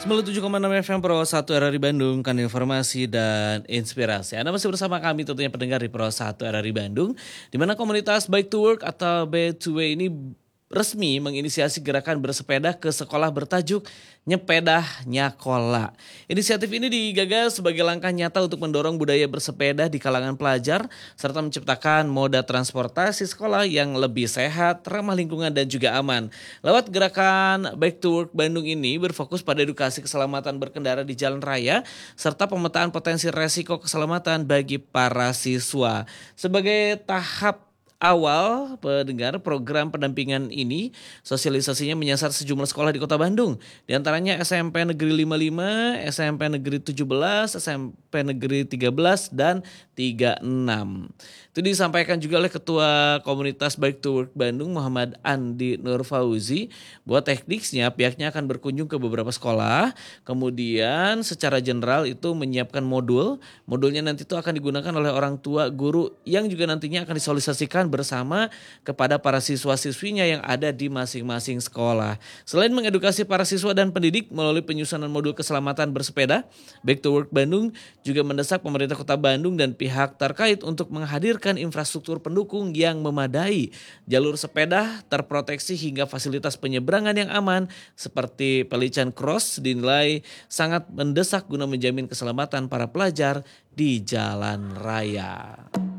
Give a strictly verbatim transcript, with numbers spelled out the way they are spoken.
sembilan puluh tujuh koma enam F M Pro satu R R I Bandung, kan informasi dan inspirasi. Anda masih bersama kami tentunya pendengar di Pro satu R R I Bandung, di mana komunitas Bike to Work atau B to Way ini resmi menginisiasi gerakan bersepeda ke sekolah bertajuk Nyepedah Nyakola. Inisiatif ini digagas sebagai langkah nyata untuk mendorong budaya bersepeda di kalangan pelajar serta menciptakan moda transportasi sekolah yang lebih sehat, ramah lingkungan dan juga aman. Lewat gerakan Bike to Work Bandung ini berfokus pada edukasi keselamatan berkendara di jalan raya serta pemetaan potensi resiko keselamatan bagi para siswa. Sebagai tahap awal pendengar program pendampingan ini, sosialisasinya menyasar sejumlah sekolah di Kota Bandung. Di antaranya S M P Negeri lima puluh lima, S M P Negeri tujuh belas, S M P Negeri tiga belas, dan tiga puluh enam. Itu disampaikan juga oleh Ketua Komunitas Bike to Work Bandung Muhammad Andi Nur Fauzi. Buat teknisnya pihaknya akan berkunjung ke beberapa sekolah. Kemudian secara general itu menyiapkan modul. Modulnya nanti itu akan digunakan oleh orang tua, guru yang juga nantinya akan disosialisasikan bersama kepada para siswa-siswinya yang ada di masing-masing sekolah. Selain mengedukasi para siswa dan pendidik melalui penyusunan modul keselamatan bersepeda, Bike to Work Bandung juga mendesak pemerintah Kota Bandung dan pihak terkait untuk menghadirkan infrastruktur pendukung yang memadai, jalur sepeda terproteksi hingga fasilitas penyeberangan yang aman seperti pelican cross dinilai sangat mendesak guna menjamin keselamatan para pelajar di jalan raya.